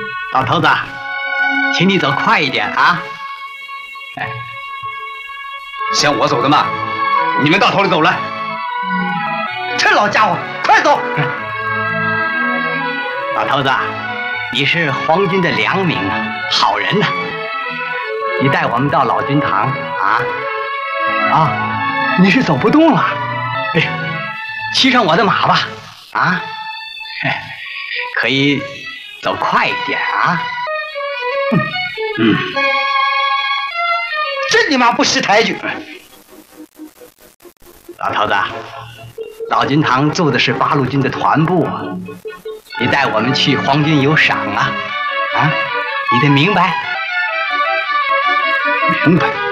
老头子，请你走快一点啊！ 嫌我走得慢，你们到头里走来。 这老家伙，快走！老头子，你是皇军的良民啊，好人呐！你带我们到老君堂你是走不动了，骑上我的马吧，可以走快一点啊。真你妈不识抬举！老头子，老君堂住的是八路军的团部，你带我们去，皇军有赏啊！你得明白。 明白。